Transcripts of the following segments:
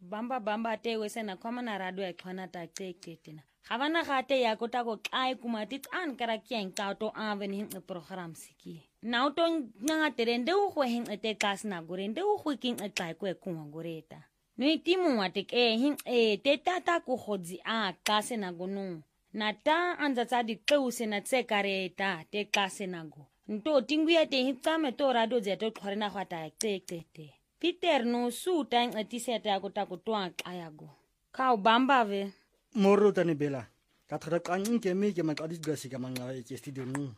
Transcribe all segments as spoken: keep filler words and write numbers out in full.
Bamba bamba te wesena kwama na radio ya kwana ta tseketina. Havana gate ya kota ko kai kumatit an karakian kauto aven hin program siki. Na uto nga terende u ho hin ete kas na gorende u ho kin etai ko ekuma goreta. No itimu watek e hin e te tata ko hodzi a kase na gonu. Na ta anza tsadi keuse na tsekareta te kase na go. Nto tinguya te hin tsame to radio zeto khorena khata tsekete. Peter no su tang etiseta ya kota ko toa ayago. Kau bamba ve. Moro tani bela. Katra kan ke me ke makadis gasi ka manga e studio nu.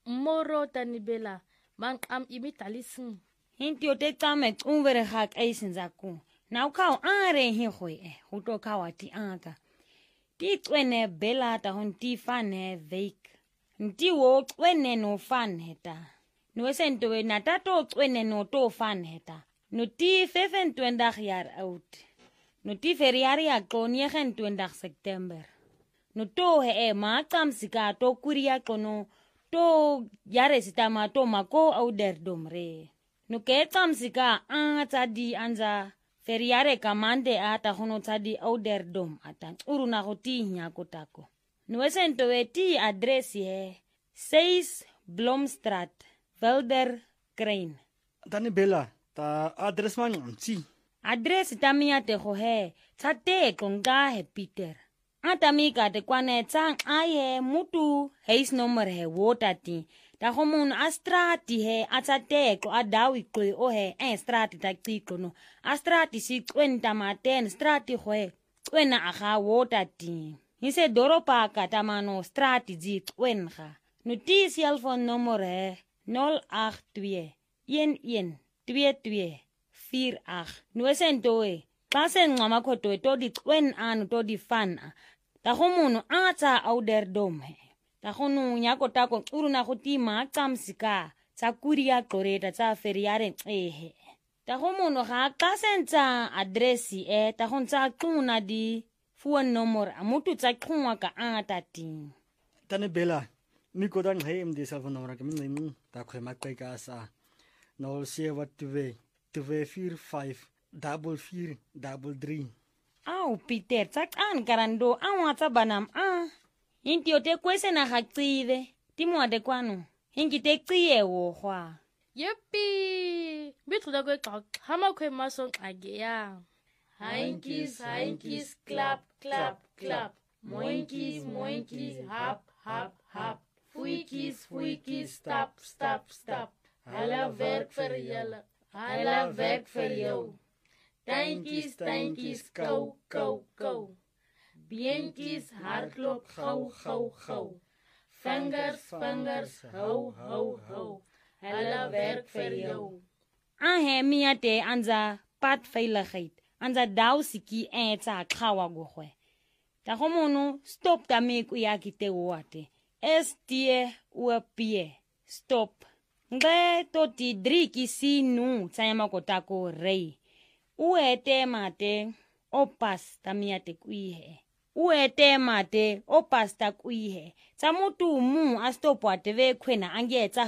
Moro tani bela. Mang am imitalisin. Hinti o te tame unvere hak eisen zaku. Nau kau are hi hoi e. Huto kau ati anka. Ti twene bela ta hon ti fane veik. Nti wo twene no fan heta. No sento we natato twene no to fan heta. No ti fefen twendag jaar oud. No ti feriari ako negenentwintig September. No to he e maakam sika to kuria kono to jare sitama to mako ouderdom re. No keetam sika a tadi anza feriare kamande ata hono tadi ouderdom ata uruna hoti nyako tako. No esento we ti adresi he zes Blomstraat, Wilder Kruin. Tani bela. Ta adres man si. Adres tamia te hohe, tate konga he Peter. Atamika te kwane tsang aye mutu heis nommer he wotati. Ta homun astrati he atate ko adawi kwe ohe en strati ta kiko no. Astrati si kwen tamaten strati hoe kwena aha wotati. Hise doropa katamano strati zi kwen ha. Nuti cellphone nommer he nul agt twee een een twee twee vier agt. Nuesen toe. Pasen ngama koto to di twen an to di fan. Ta homuno ata ouderdom he. Ta honu nyako tako uruna hoti ma kamsika. Ta kuria koreta ta feriare ehe. Ta homuno ha kasen ta adresi e ta hon ta kuna di phone number amutu ta kunwa ka ata ti. Tani bela. Mi kodang hai em de cellphone number ka min nai ta khoi mak kai ka sa. nol seven twee twee vier vijf double vier double drie. Au Peter, tak an karando awata banam ah. Hinti o te kwese na haksive. Timu ade kwano. Hinki te kie wo hwa. Yippie! Bitu da kwe kak. Hama kwe masong agea. Hankies, hankies, clap, clap, clap. Moinkies, moinkies, hap, hap, hap. Fuikies, fuikies, stap, stap, stap. Hulle werk vir julle, hulle werk vir jou. Tuintjies, tuintjies, kou, kou, kou. Beentjies, hardloop, gou, gou, gou. Vingers, vingers, hou, hou, hou. Hulle werk vir jou. Ahe mia te anza padveiligheid. Anza dausiki etsa kawa gohwe. Ta homono stop ta meku yaki te wate. S T O P. Stop. Nge toti driki si nu tsayama kotako rei. Uete mate opas tamia te kuihe. Uete mate opas ta kuihe. Tsamutu mu astopo ateve kwena ange etsa